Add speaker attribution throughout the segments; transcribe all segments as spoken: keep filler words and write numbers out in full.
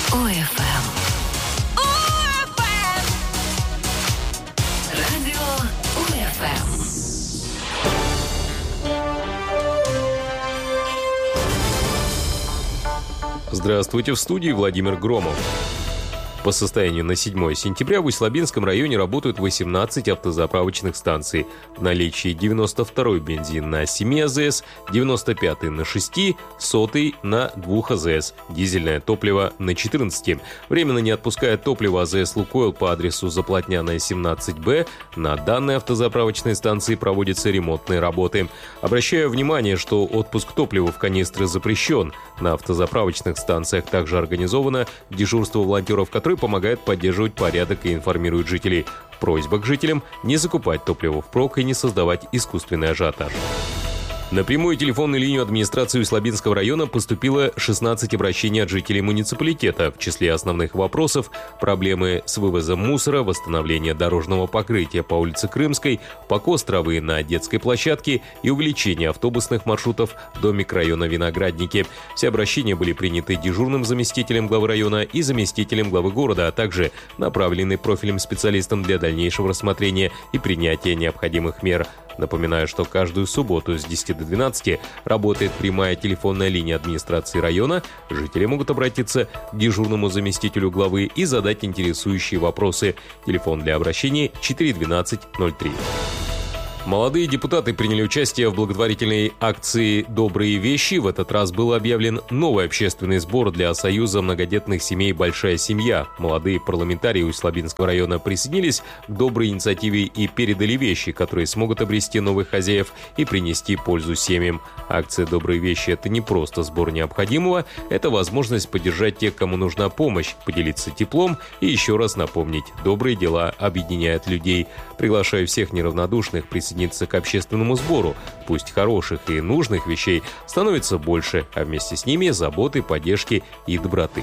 Speaker 1: УФМ. УФМ. Радио УФМ.
Speaker 2: Здравствуйте, в студии Владимир Громов. По состоянию на седьмое сентября в Усть-Лабинском районе работают восемнадцать автозаправочных станций. В наличии девяносто второй бензин на семи АЗС, девяносто пятый на шести, сотый на двух АЗС, дизельное топливо на четырнадцати. Временно не отпускает топливо АЗС «Лукойл» по адресу Заплотняная, семнадцать Б. На данной автозаправочной станции проводятся ремонтные работы. Обращаю внимание, что отпуск топлива в канистры запрещен. На автозаправочных станциях также организовано дежурство волонтеров, которые помогают поддерживать порядок и информируют жителей. Просьба к жителям не закупать топливо впрок и не создавать искусственный ажиотаж. На прямую телефонную линию администрации Усть-Лабинского района поступило шестнадцать обращений от жителей муниципалитета. В числе основных вопросов – проблемы с вывозом мусора, восстановление дорожного покрытия по улице Крымской, покос травы на детской площадке и увеличение автобусных маршрутов до микрорайона Виноградники. Все обращения были приняты дежурным заместителем главы района и заместителем главы города, а также направлены профильным специалистам для дальнейшего рассмотрения и принятия необходимых мер. Напоминаю, что каждую субботу с десяти до двенадцати работает прямая телефонная линия администрации района. Жители могут обратиться к дежурному заместителю главы и задать интересующие вопросы. Телефон для обращений четыре двенадцать ноль три. Молодые депутаты приняли участие в благотворительной акции «Добрые вещи». В этот раз был объявлен новый общественный сбор для Союза многодетных семей «Большая семья». Молодые парламентарии Усть-Лабинского района присоединились к доброй инициативе и передали вещи, которые смогут обрести новых хозяев и принести пользу семьям. Акция «Добрые вещи» — это не просто сбор необходимого, это возможность поддержать тех, кому нужна помощь, поделиться теплом и еще раз напомнить: добрые дела объединяют людей. Приглашаю всех неравнодушных присоединиться к общественному сбору. Пусть хороших и нужных вещей становится больше, а вместе с ними заботы, поддержки и доброты.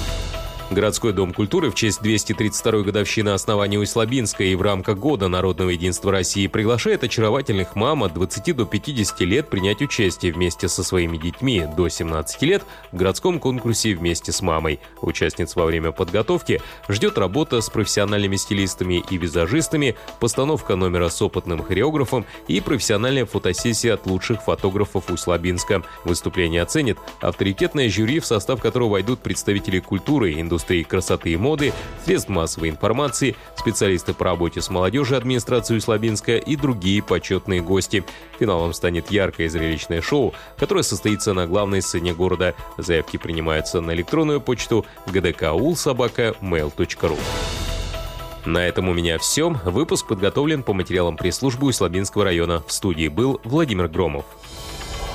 Speaker 2: Городской дом культуры в честь двести тридцать второй годовщины основания Усть-Лабинска и в рамках Года народного единства России приглашает очаровательных мам от двадцати до пятидесяти лет принять участие вместе со своими детьми до семнадцати лет в городском конкурсе «Вместе с мамой». Участниц во время подготовки ждет работа с профессиональными стилистами и визажистами, постановка номера с опытным хореографом и профессиональная фотосессия от лучших фотографов Усть-Лабинска. Выступление оценит авторитетное жюри, в состав которого войдут представители культуры, индустрии, индустрии красоты и моды, средств массовой информации, специалисты по работе с молодежью администрации Усть-Лабинска и другие почетные гости. Финалом станет яркое и зрелищное шоу, которое состоится на главной сцене города. Заявки принимаются на электронную почту джи ди кей ул собака мейл точка ру. На этом у меня все. Выпуск подготовлен по материалам пресс-службы Усть-Лабинского района. В студии был Владимир Громов.